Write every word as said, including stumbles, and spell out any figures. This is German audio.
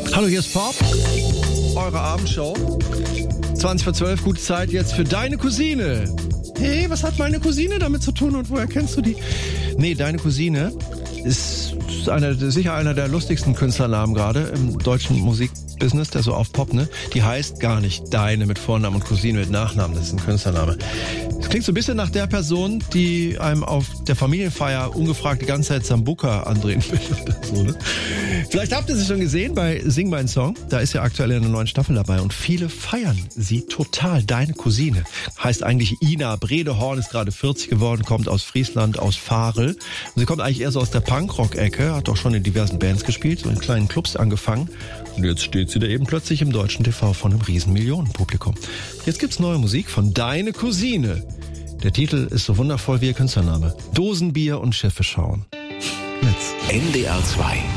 Hallo, hier ist Pop, eure Abendshow. zwanzig vor zwölf, gute Zeit jetzt für deine Cousine. Hey, was hat meine Cousine damit zu tun und woher kennst du die? Nee, deine Cousine ist einer, sicher einer der lustigsten Künstlernamen gerade im deutschen Musikbusiness, der so auf Pop, ne? Die heißt gar nicht Deine mit Vornamen und Cousine mit Nachnamen, das ist ein Künstlername. Das klingt so ein bisschen nach der Person, die einem auf der Familienfeier ungefragt die ganze Zeit Sambuca andrehen will. So, ne? Vielleicht habt ihr sie schon gesehen bei Sing mein Song. Da ist ja aktuell eine neue Staffel dabei und viele feiern sie total. Deine Cousine heißt eigentlich Ina Bredehorn, ist gerade vierzig geworden, kommt aus Friesland, aus Varel. Und sie kommt eigentlich eher so aus der Punkrock-Ecke, hat auch schon in diversen Bands gespielt, so in kleinen Clubs angefangen. Und jetzt steht sie da eben plötzlich im deutschen T V von einem riesen Millionenpublikum. Jetzt gibt's neue Musik von Deine Cousine. Der Titel ist so wundervoll wie ihr Künstlername. Dosenbier und Schiffe schauen. Jetzt. N D R zwei.